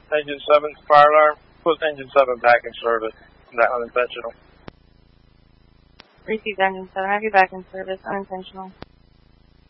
Engine 7 fire alarm. Put engine 7 back in service. That unintentional. Received engine 7. Have you back in service. Unintentional.